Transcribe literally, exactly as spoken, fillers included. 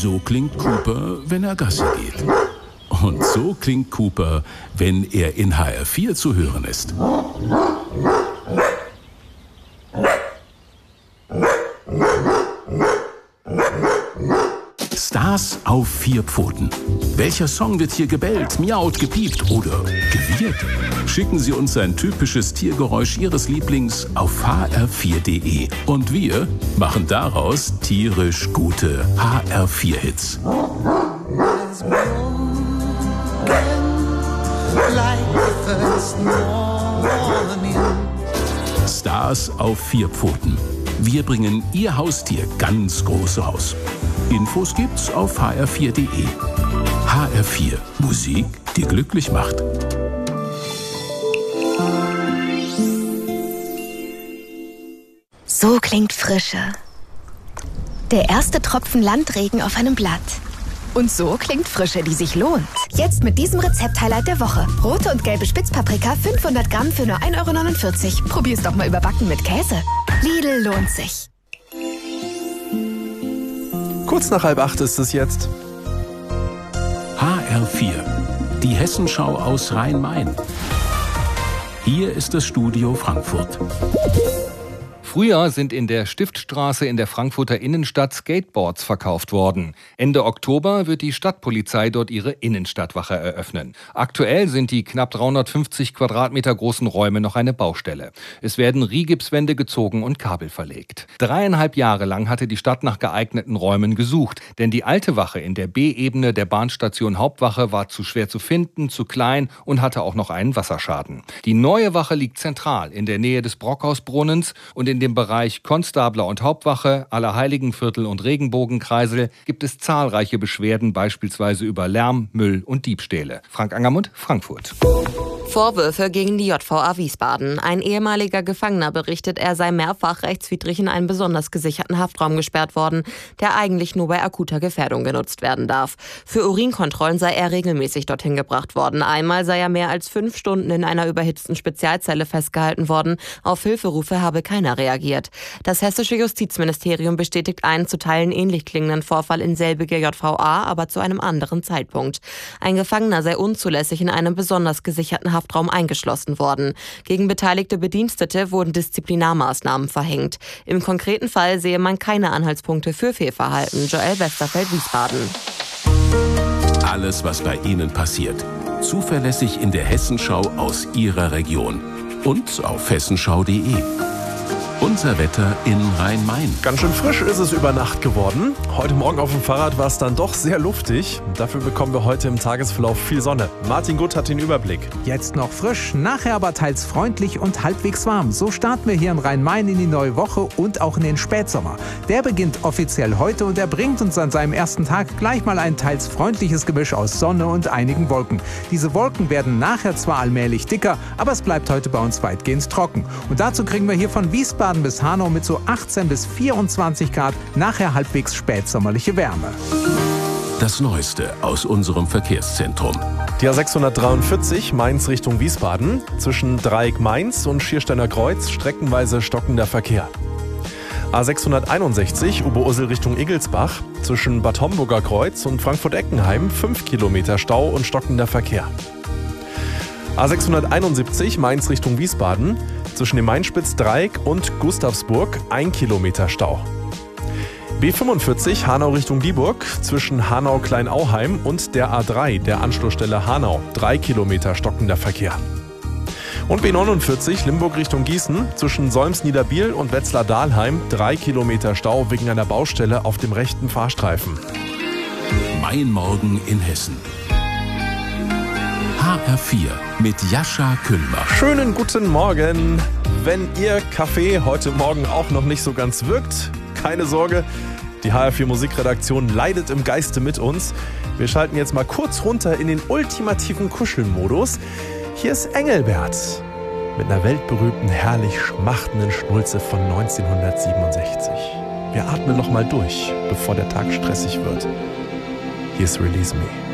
So klingt Cooper, wenn er Gassi geht. Und so klingt Cooper, wenn er in H R vier zu hören ist. Stars auf vier Pfoten. Welcher Song wird hier gebellt, miaut, gepiept oder gewirrt? Schicken Sie uns ein typisches Tiergeräusch Ihres Lieblings auf h r vier punkt d e und wir machen daraus tierisch gute H R vier Hits. Stars auf vier Pfoten. Wir bringen Ihr Haustier ganz groß raus. Infos gibt's auf h r vier punkt d e. H R vier. Musik, die glücklich macht. So klingt Frische. Der erste Tropfen Landregen auf einem Blatt. Und so klingt Frische, die sich lohnt. Jetzt mit diesem Rezept-Highlight der Woche. Rote und gelbe Spitzpaprika, fünfhundert Gramm für nur ein Euro neunundvierzig. Probier's doch mal überbacken mit Käse. Lidl lohnt sich. Kurz nach halb acht ist es jetzt. H R vier. Die Hessenschau aus Rhein-Main. Hier ist das Studio Frankfurt. Früher sind in der Stiftstraße in der Frankfurter Innenstadt Skateboards verkauft worden. Ende Oktober wird die Stadtpolizei dort ihre Innenstadtwache eröffnen. Aktuell sind die knapp dreihundertfünfzig Quadratmeter großen Räume noch eine Baustelle. Es werden Rigipswände gezogen und Kabel verlegt. Dreieinhalb Jahre lang hatte die Stadt nach geeigneten Räumen gesucht. Denn die alte Wache in der B-Ebene der Bahnstation Hauptwache war zu schwer zu finden, zu klein und hatte auch noch einen Wasserschaden. Die neue Wache liegt zentral in der Nähe des Brockhausbrunnens und in dem Bereich Konstabler und Hauptwache, Allerheiligenviertel und Regenbogenkreisel gibt es zahlreiche Beschwerden, beispielsweise über Lärm, Müll und Diebstähle. Frank Angermund, Frankfurt. Vorwürfe gegen die J V A Wiesbaden. Ein ehemaliger Gefangener berichtet, er sei mehrfach rechtswidrig in einen besonders gesicherten Haftraum gesperrt worden, der eigentlich nur bei akuter Gefährdung genutzt werden darf. Für Urinkontrollen sei er regelmäßig dorthin gebracht worden. Einmal sei er mehr als fünf Stunden in einer überhitzten Spezialzelle festgehalten worden. Auf Hilferufe habe keiner reagiert. Das hessische Justizministerium bestätigt einen zu Teilen ähnlich klingenden Vorfall in selbiger J V A, aber zu einem anderen Zeitpunkt. Ein Gefangener sei unzulässig in einem besonders gesicherten Haftraum eingeschlossen worden. Gegen beteiligte Bedienstete wurden Disziplinarmaßnahmen verhängt. Im konkreten Fall sehe man keine Anhaltspunkte für Fehlverhalten. Joel Westerfeld, Wiesbaden. Alles, was bei Ihnen passiert. Zuverlässig in der Hessenschau aus Ihrer Region. Und auf hessenschau punkt de. Unser Wetter in Rhein-Main. Ganz schön frisch ist es über Nacht geworden. Heute Morgen auf dem Fahrrad war es dann doch sehr luftig. Dafür bekommen wir heute im Tagesverlauf viel Sonne. Martin Gutt hat den Überblick. Jetzt noch frisch, nachher aber teils freundlich und halbwegs warm. So starten wir hier in Rhein-Main in die neue Woche und auch in den Spätsommer. Der beginnt offiziell heute und er bringt uns an seinem ersten Tag gleich mal ein teils freundliches Gemisch aus Sonne und einigen Wolken. Diese Wolken werden nachher zwar allmählich dicker, aber es bleibt heute bei uns weitgehend trocken. Und dazu kriegen wir hier von Wiesbaden bis Hanau mit so achtzehn bis vierundzwanzig Grad, nachher halbwegs spätsommerliche Wärme. Das Neueste aus unserem Verkehrszentrum. Die A sechshundertdreiundvierzig Mainz Richtung Wiesbaden. Zwischen Dreieck Mainz und Schiersteiner Kreuz streckenweise stockender Verkehr. A sechshunderteinundsechzig Oberursel Richtung Igelsbach. Zwischen Bad Homburger Kreuz und Frankfurt-Eckenheim fünf Kilometer Stau und stockender Verkehr. A sechshunderteinundsiebzig Mainz Richtung Wiesbaden. Zwischen dem Mainspitz-Dreieck und Gustavsburg ein Kilometer Stau. B fünfundvierzig Hanau Richtung Dieburg. Zwischen Hanau-Kleinauheim und der A drei, der Anschlussstelle Hanau, drei Kilometer stockender Verkehr. Und B neunundvierzig Limburg Richtung Gießen. Zwischen Solms-Niederbiel und Wetzlar-Dahlheim drei Kilometer Stau wegen einer Baustelle auf dem rechten Fahrstreifen. Mein Morgen in Hessen. H R vier mit Jascha Kühlbach. Schönen guten Morgen. Wenn Ihr Kaffee heute Morgen auch noch nicht so ganz wirkt, keine Sorge, die H R vier Musikredaktion leidet im Geiste mit uns. Wir schalten jetzt mal kurz runter in den ultimativen Kuschelmodus. Hier ist Engelbert mit einer weltberühmten, herrlich schmachtenden Schnulze von neunzehnhundertsiebenundsechzig. Wir atmen noch mal durch, bevor der Tag stressig wird. Hier ist Release Me.